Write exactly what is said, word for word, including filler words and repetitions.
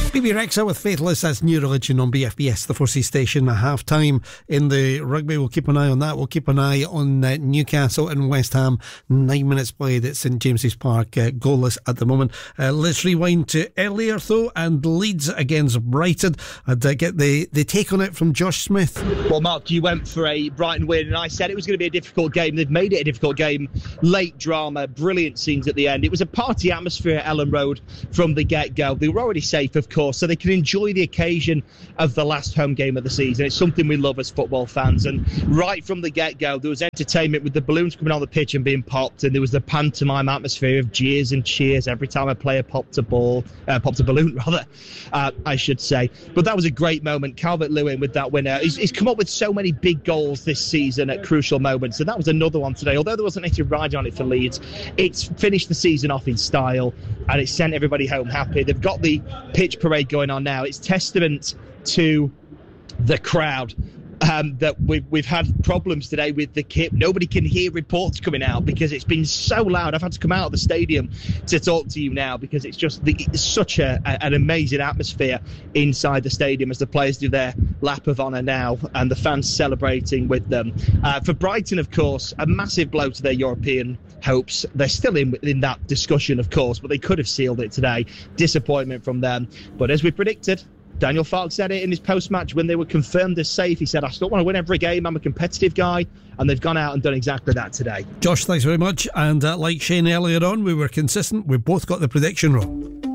B B Rexa with Faithless, that's New Religion on B F B S, the four C station. A half time in the rugby. We'll keep an eye on that. We'll keep an eye on uh, Newcastle and West Ham. Nine minutes played at St James's Park, uh, goalless at the moment. Uh, let's rewind to earlier though, and Leeds against Brighton, and uh, get the, the take on it from Josh Smith. Well, Mark, you went for a Brighton win, and I said it was going to be a difficult game. They've made it a difficult game. Late drama, brilliant scenes at the end. It was a party atmosphere at Ellen Road from the get-go. They were already safe, of course, so they could enjoy the occasion of the last home game of the season. It's something we love as football fans, and right from the get-go there was entertainment with the balloons coming on the pitch and being popped, and there was the pantomime atmosphere of jeers and cheers every time a player popped a ball uh, popped a balloon rather uh, I should say. But that was a great moment. Calvert-Lewin with that winner. He's, he's come up with so many big goals this season at crucial moments, and that was another one today. Although there wasn't anything riding on it for Leeds, it's finished the season off in style, and it's sent everybody home happy. They've got the pitch parade going on now. It's testament to the crowd um, that we've, we've had problems today with the kit. Nobody can hear reports coming out because it's been so loud. I've had to come out of the stadium to talk to you now because it's just the, it's such a, a, an amazing atmosphere inside the stadium as the players do their lap of honour now and the fans celebrating with them. Uh, for Brighton, of course, a massive blow to their European hopes. They're still in, in that discussion, of course, but they could have sealed it today. Disappointment from them. But as we predicted, Daniel Farke said it in his post-match when they were confirmed as safe. He said, I still want to win every game. I'm a competitive guy. And they've gone out and done exactly that today. Josh, thanks very much. And uh, like Shane earlier on, we were consistent. We both got the prediction wrong.